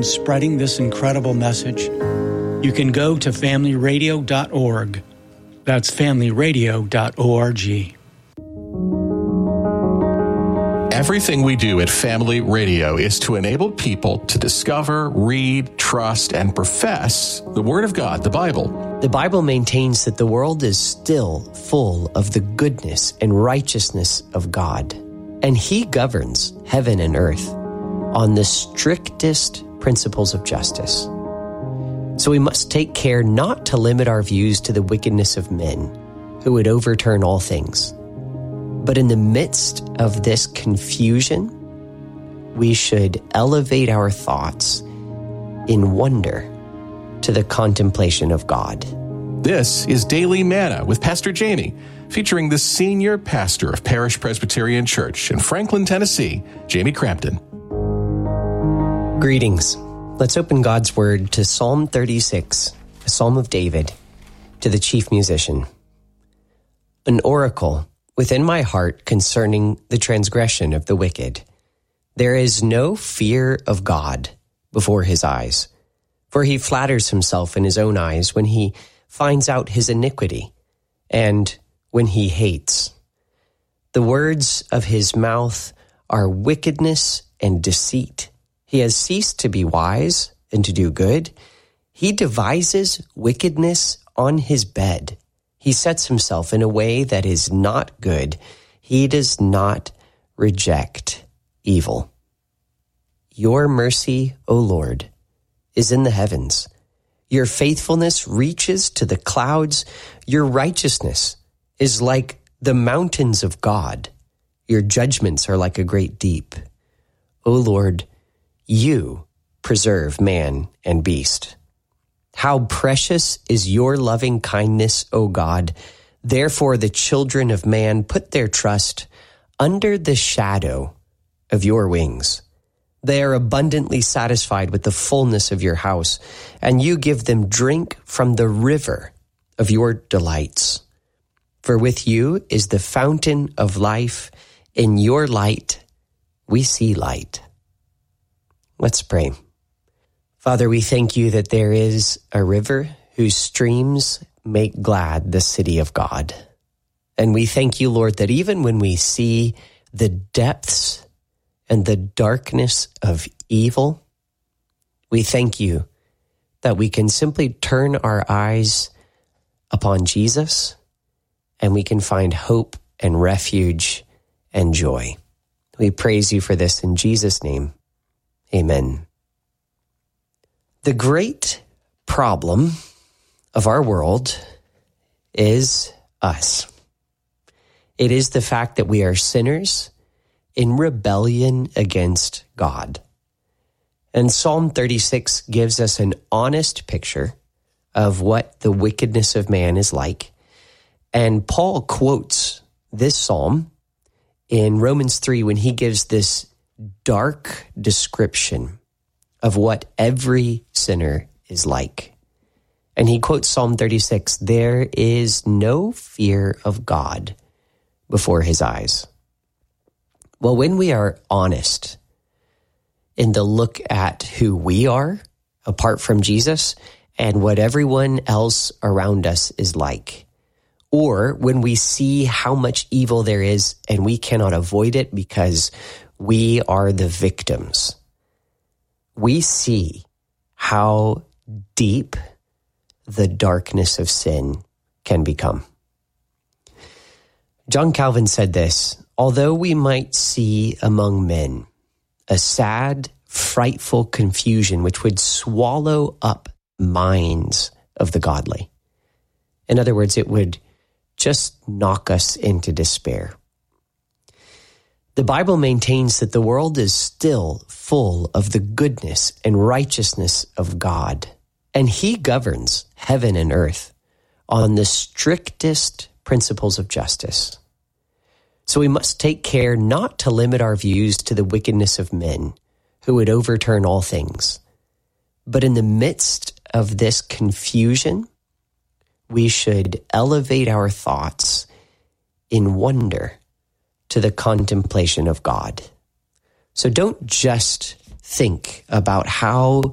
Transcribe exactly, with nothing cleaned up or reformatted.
on spreading this incredible message, you can go to family radio dot org. That's family radio dot org. Everything we do at Family Radio is to enable people to discover, read, trust, and profess the Word of God, the Bible. The Bible maintains that the world is still full of the goodness and righteousness of God, and He governs heaven and earth on the strictest principles of justice. So we must take care not to limit our views to the wickedness of men who would overturn all things. But in the midst of this confusion, we should elevate our thoughts in wonder to the contemplation of God. This is Daily Manna with Pastor Jamie, featuring the senior pastor of Parish Presbyterian Church in Franklin, Tennessee, Jamie Crampton. Greetings. Let's open God's Word to Psalm thirty-six, a psalm of David, to the chief musician. An oracle within my heart concerning the transgression of the wicked. There is no fear of God before His eyes, for He flatters Himself in His own eyes when He finds out his iniquity and when He hates. The words of His mouth are wickedness and deceit. He has ceased to be wise and to do good. He devises wickedness on His bed. He sets Himself in a way that is not good. He does not reject evil. Your mercy, O Lord, is in the heavens. Your faithfulness reaches to the clouds. Your righteousness is like the mountains of God. Your judgments are like a great deep. O Lord, You preserve man and beast. How precious is Your loving kindness, O God. Therefore the children of man put their trust under the shadow of Your wings. They are abundantly satisfied with the fullness of Your house, and You give them drink from the river of Your delights. For with You is the fountain of life. In Your light we see light. Let's pray. Father, we thank You that there is a river whose streams make glad the city of God. And we thank You, Lord, that even when we see the depths and the darkness of evil, we thank You that we can simply turn our eyes upon Jesus and we can find hope and refuge and joy. We praise You for this in Jesus' name. Amen. The great problem of our world is us. It is the fact that we are sinners in rebellion against God. And Psalm thirty-six gives us an honest picture of what the wickedness of man is like. And Paul quotes this psalm in Romans three when he gives this dark description of what every sinner is like. And he quotes Psalm thirty-six, there is no fear of God before His eyes. Well, when we are honest in the look at who we are apart from Jesus and what everyone else around us is like, or when we see how much evil there is and we cannot avoid it because we are the victims, we see how deep the darkness of sin can become. John Calvin said this, although we might see among men a sad, frightful confusion which would swallow up minds of the godly. In other words, it would just knock us into despair. The Bible maintains that the world is still full of the goodness and righteousness of God, and He governs heaven and earth on the strictest principles of justice. So we must take care not to limit our views to the wickedness of men who would overturn all things. But in the midst of this confusion, we should elevate our thoughts in wonder to the contemplation of God. So don't just think about how